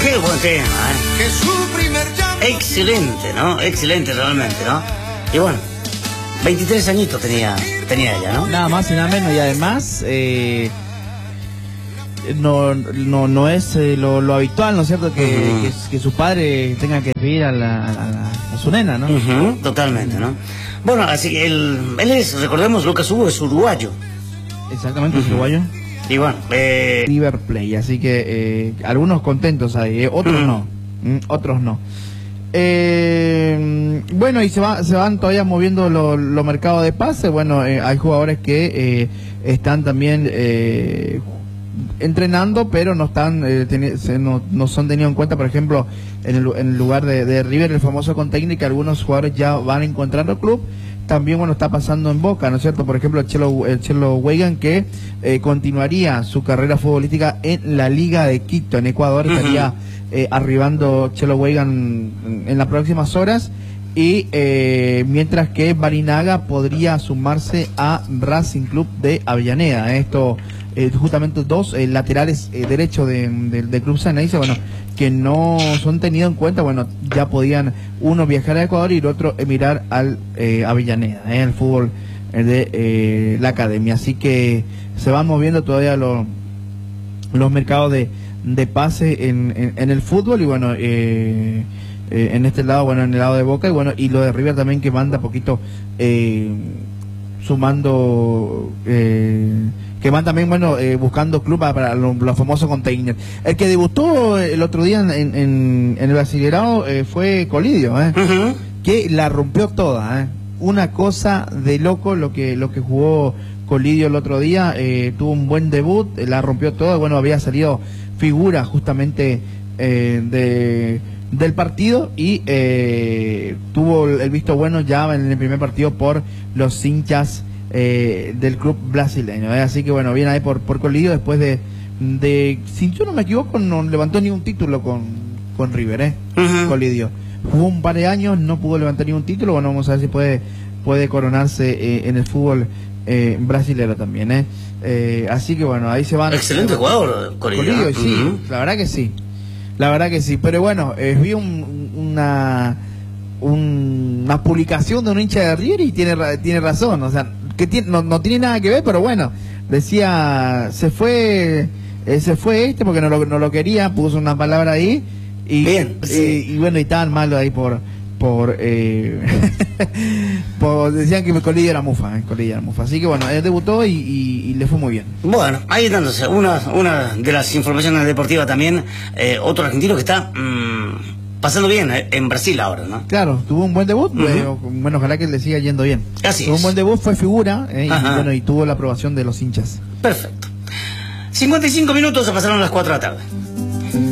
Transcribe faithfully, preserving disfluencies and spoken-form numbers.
Qué buen tema, ¿eh? Excelente, ¿no? Excelente realmente, ¿no? Y bueno, veintitrés añitos tenía, tenía ella, ¿no? Nada más y nada menos, y además eh, no, no, no es eh, lo, lo habitual, ¿no es cierto? Que, uh-huh. que, que su padre tenga que despedir a, la, a, la, a su nena, ¿no? Uh-huh, totalmente, ¿no? Bueno, así que él, él es, recordemos, Lucas Hugo es uruguayo. Exactamente, uh-huh. es uruguayo. Y bueno, eh... River Plate, así que eh, algunos contentos ahí, eh, otros uh-huh. no, mm, otros no. Eh, bueno, y se, va, se van todavía moviendo los lo mercados de pase. Bueno, eh, hay jugadores que eh, están también eh, entrenando, pero no están eh, teni- se, no, no son tenidos en cuenta. Por ejemplo, en el, en el lugar de, de River, el famoso con técnica, algunos jugadores ya van encontrando club. También, bueno, está pasando en Boca, ¿no es cierto? Por ejemplo, el Chelo, el Chelo Weigand, que eh, continuaría su carrera futbolística en la Liga de Quito, en Ecuador. Uh-huh. Estaría eh, arribando Chelo Weigand en las próximas horas. Y eh, mientras que Barinaga podría sumarse a Racing Club de Avellaneda. Esto, eh, justamente dos eh, laterales eh, derechos de, de, del Club Ceneice, bueno, que no son tenidos en cuenta. Bueno, ya podían uno viajar a Ecuador y el otro emigrar al eh, Avellaneda, eh, el fútbol eh, de eh, la academia. Así que se van moviendo todavía los, los mercados de, de pase en, en, en el fútbol. Y bueno, eh, eh, en este lado, bueno, en el lado de Boca, y bueno, y lo de River también, que manda poquito eh, sumando eh, que van también, bueno, eh, buscando club para, para los lo famosos containers. El que debutó el otro día en, en, en el Brasileirao eh, fue Colidio, ¿eh? Uh-huh. Que la rompió toda, ¿eh? Una cosa de loco lo que lo que jugó Colidio el otro día. Eh, tuvo un buen debut, la rompió toda. Bueno, había salido figura justamente eh, de del partido y eh, tuvo el visto bueno ya en el primer partido por los hinchas Eh, del club brasileño, ¿eh? Así que bueno, viene ahí por, por Colidio después de, de, si yo no me equivoco, no levantó ni un título con, con River, ¿eh? Uh-huh. Colidio jugó un par de años, no pudo levantar ni un título. Bueno, vamos a ver si puede, puede coronarse eh, en el fútbol eh, brasilero también, ¿eh? Eh, así que bueno, ahí se van. Excelente jugador, Colidio. Colidio, uh-huh. sí, la verdad que sí, la verdad que sí, pero bueno, eh, vi un, una una publicación de un hincha de River y tiene, tiene razón, o sea, que tiene, no, no tiene nada que ver, pero bueno, decía, se fue eh, se fue este porque no lo, no lo quería, puso una palabra ahí y, Bien, sí. y, y bueno, y estaban malos ahí por por, eh, por decían que Colidio era mufa, eh, Colidio era mufa, así que bueno, él debutó y, y, y le fue muy bien. Bueno, ahí dándose una, una de las informaciones deportivas también, eh, otro argentino que está mmm, pasando bien eh, en Brasil ahora, ¿no? Claro, tuvo un buen debut, uh-huh. eh, bueno, ojalá que le siga yendo bien. Así tuvo es. un buen debut, fue figura, eh, y, bueno, y tuvo la aprobación de los hinchas. Perfecto. cincuenta y cinco minutos, se pasaron las cuatro de la tarde.